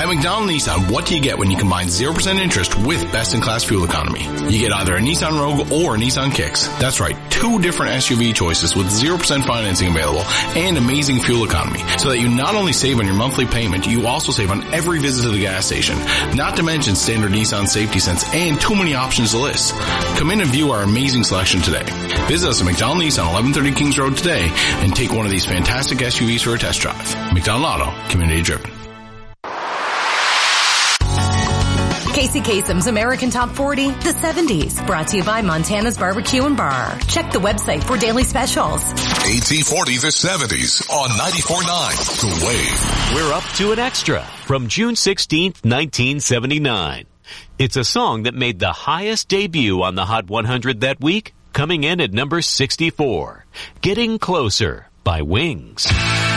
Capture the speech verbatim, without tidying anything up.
At McDonald Nissan, what do you get when you combine zero percent interest with best-in-class fuel economy? You get either a Nissan Rogue or a Nissan Kicks. That's right, two different S U V choices with zero percent financing available and amazing fuel economy, so that you not only save on your monthly payment, you also save on every visit to the gas station. Not to mention standard Nissan safety sense and too many options to list. Come in and view our amazing selection today. Visit us at McDonald Nissan, eleven thirty Kings Road today and take one of these fantastic S U Vs for a test drive. McDonald Auto, community driven. Casey Kasem's American Top forty, the seventies. Brought to you by Montana's Barbecue and Bar. Check the website for daily specials. A T forty, the seventies on ninety-four point nine The Wave. We're up to an extra from June sixteenth, nineteen seventy-nine. It's a song that made the highest debut on the Hot one hundred that week, coming in at number sixty-four. Getting Closer by Wings.